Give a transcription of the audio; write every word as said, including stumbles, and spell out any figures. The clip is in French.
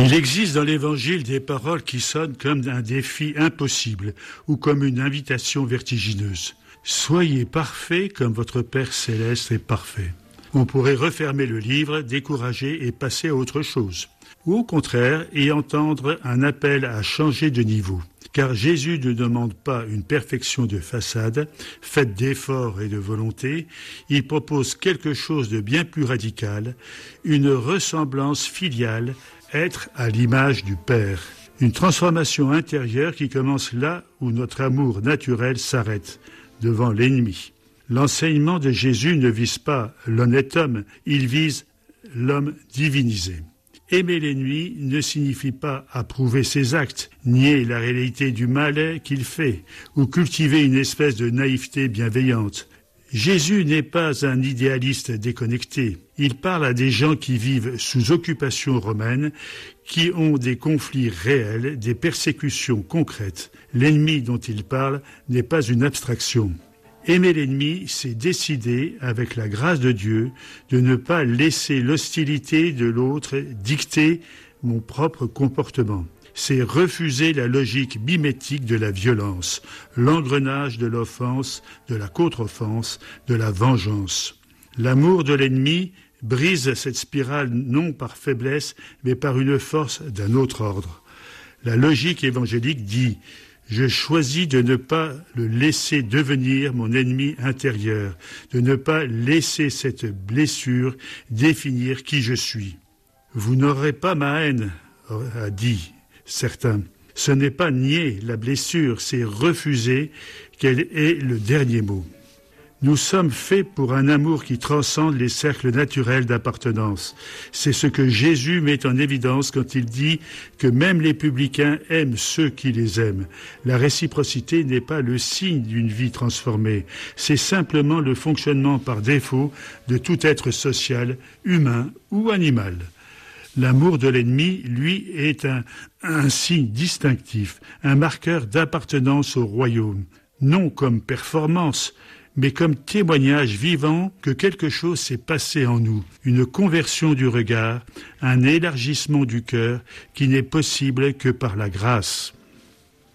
Il existe dans l'Évangile des paroles qui sonnent comme un défi impossible ou comme une invitation vertigineuse. Soyez parfaits comme votre Père céleste est parfait. On pourrait refermer le livre, décourager et passer à autre chose. Ou au contraire, y entendre un appel à changer de niveau. Car Jésus ne demande pas une perfection de façade, faite d'efforts et de volonté. Il propose quelque chose de bien plus radical, une ressemblance filiale, être à l'image du Père. Une transformation intérieure qui commence là où notre amour naturel s'arrête, devant l'ennemi. L'enseignement de Jésus ne vise pas l'honnête homme, il vise l'homme divinisé. Aimer l'ennemi ne signifie pas approuver ses actes, nier la réalité du mal qu'il fait, ou cultiver une espèce de naïveté bienveillante. Jésus n'est pas un idéaliste déconnecté. Il parle à des gens qui vivent sous occupation romaine, qui ont des conflits réels, des persécutions concrètes. L'ennemi dont il parle n'est pas une abstraction. Aimer l'ennemi, c'est décider, avec la grâce de Dieu, de ne pas laisser l'hostilité de l'autre dicter mon propre comportement. C'est refuser la logique mimétique de la violence, l'engrenage de l'offense, de la contre-offense, de la vengeance. L'amour de l'ennemi brise cette spirale non par faiblesse, mais par une force d'un autre ordre. La logique évangélique dit « Je choisis de ne pas le laisser devenir mon ennemi intérieur, de ne pas laisser cette blessure définir qui je suis. » Vous n'aurez pas ma haine, a dit certains. Ce n'est pas nier la blessure, c'est refuser qu'elle ait le dernier mot. Nous sommes faits pour un amour qui transcende les cercles naturels d'appartenance. C'est ce que Jésus met en évidence quand il dit que même les publicains aiment ceux qui les aiment. La réciprocité n'est pas le signe d'une vie transformée. C'est simplement le fonctionnement par défaut de tout être social, humain ou animal. L'amour de l'ennemi, lui, est un, un signe distinctif, un marqueur d'appartenance au royaume, non comme performance, mais comme témoignage vivant que quelque chose s'est passé en nous, une conversion du regard, un élargissement du cœur qui n'est possible que par la grâce.